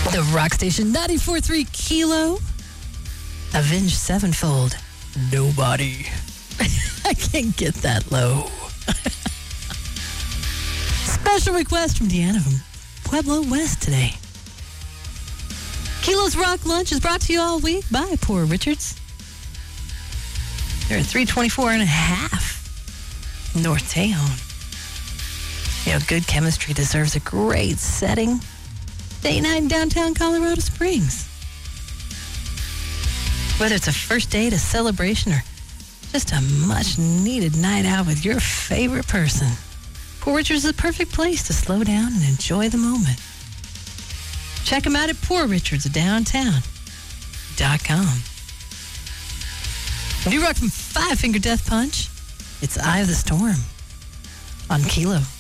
The Rock Station 94.3 Kilo. Avenged Sevenfold. Nobody. I can't get that low. Special request from Deanna from Pueblo West today. Kilo's Rock Lunch is brought to you all week by Poor Richards. They're at 324 and a half North Tejon. You know, good chemistry deserves a great setting. Date night in downtown Colorado Springs. Whether it's a first date, a celebration, or just a much-needed night out with your favorite person, Poor Richards is the perfect place to slow down and enjoy the moment. Check them out at poorrichardsdowntown.com. New rock from Five Finger Death Punch. It's Eye of the Storm on Kilo.